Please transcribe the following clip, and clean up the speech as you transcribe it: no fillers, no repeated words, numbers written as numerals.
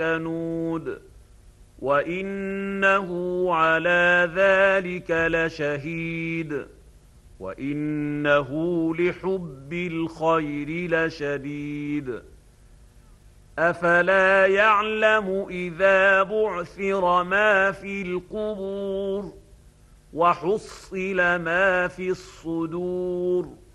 كنود وإنه على ذلك لشهيد وإنه لحب الخير لشديد أفلا يعلم إذا بعثر ما في القبور وحصل ما في الصدور